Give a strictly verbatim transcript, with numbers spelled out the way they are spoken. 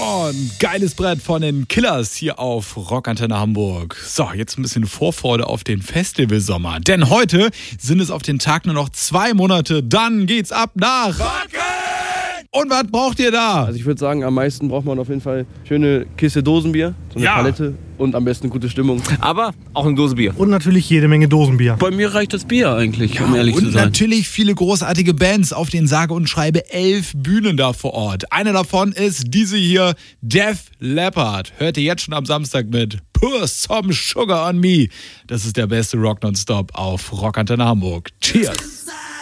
Und geiles Brett von den Killers hier auf Rockantenne Hamburg. So, jetzt ein bisschen Vorfreude auf den Festivalsommer. Denn heute sind es auf den Tag nur noch zwei Monate. Dann geht's ab nach Wacken! Und was braucht ihr da? Also ich würde sagen, am meisten braucht man auf jeden Fall schöne Kiste Dosenbier, so eine Ja. Palette und am besten gute Stimmung. Aber auch eine Dose Bier. Und natürlich jede Menge Dosenbier. Bei mir reicht das Bier eigentlich, Ja, um ehrlich und zu sein. natürlich viele großartige Bands auf den sage und schreibe elf Bühnen da vor Ort. Eine davon ist diese hier, Def Leppard. Hört ihr jetzt schon am Samstag mit Pour Some Sugar on Me. Das ist der beste Rock Nonstop auf Rockantenne Hamburg. Cheers!